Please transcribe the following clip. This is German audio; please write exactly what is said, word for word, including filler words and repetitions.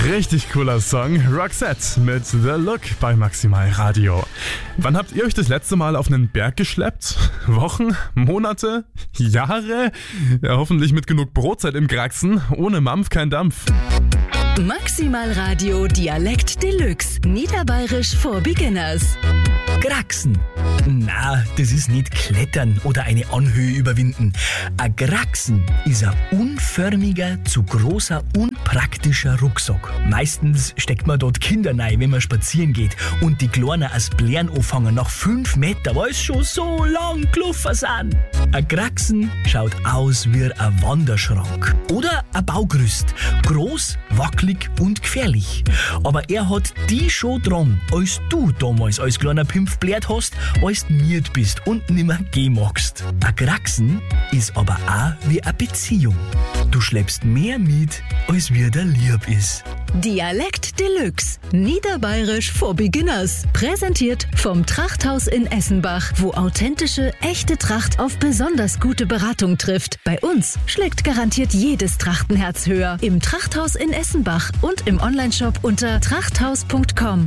Richtig cooler Song. Roxette mit The Look bei Maximal Radio. Wann habt ihr euch das letzte Mal auf einen Berg geschleppt? Wochen? Monate? Jahre? Ja, hoffentlich mit genug Brotzeit im Kraxen. Ohne Mampf kein Dampf. Maximal Radio Dialekt Deluxe. Niederbayerisch for Beginners. Kraxen. Na, das ist nicht Klettern oder eine Anhöhe überwinden. Ein Kraxen ist ein unförmiger, zu großer, unpraktischer Rucksack. Meistens steckt man dort Kinder rein, wenn man spazieren geht und die Kleinen als Blären anfangen nach fünf Meter, weil es schon so lang gelaufen sind. Ein Kraxen schaut aus wie ein Wanderschrank oder ein Baugerüst. Groß, wackelig und gefährlich. Aber er hat die schon dran, als du damals als kleiner Pimpf blärt hast, als du miert bist und nimmer gehen magst. Ein Kraxen ist aber auch wie eine Beziehung. Du schleppst mehr mit, als wie der lieb ist. Dialekt Deluxe. Niederbayerisch for Beginners. Präsentiert vom Trachthaus in Essenbach, wo authentische, echte Tracht auf besonders gute Beratung trifft. Bei uns schlägt garantiert jedes Trachtenherz höher. Im Trachthaus in Essenbach und im Onlineshop unter trachthaus punkt com.